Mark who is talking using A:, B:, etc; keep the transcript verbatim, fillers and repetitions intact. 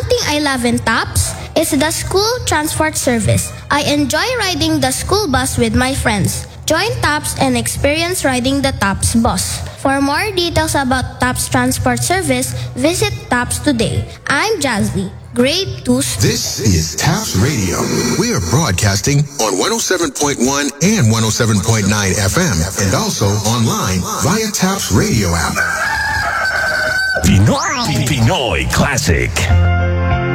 A: One thing I love in TAPS is the school transport service. I enjoy riding the school bus with my friends. Join TAPS and experience riding the TAPS bus. For more details about TAPS transport service, visit TAPS today. I'm Jazzy, grade two.
B: This is TAPS Radio. We are broadcasting on one oh seven point one and one oh seven point nine F M and also online via TAPS Radio app.
C: Pinoy, Pinoy Classic.